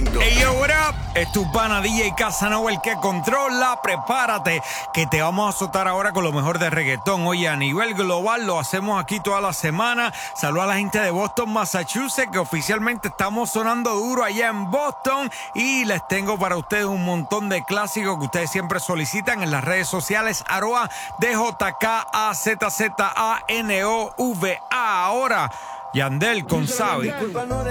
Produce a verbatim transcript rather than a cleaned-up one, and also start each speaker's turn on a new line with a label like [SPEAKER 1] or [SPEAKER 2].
[SPEAKER 1] momento.
[SPEAKER 2] Hey, yo, what up? Es tu pana D J Casanova el que controla. Prepárate, que te vamos a azotar ahora con lo mejor de reggaetón. Oye, a nivel global lo hacemos aquí toda la semana. Saludos a la gente de Boston, Massachusetts, que oficialmente estamos sonando duro allá en Boston. Y les tengo para ustedes un montón de clásicos que ustedes siempre solicitan en las redes sociales. Arroba D J K A Z Z A N O V A. Ahora, Yandel con Sabi.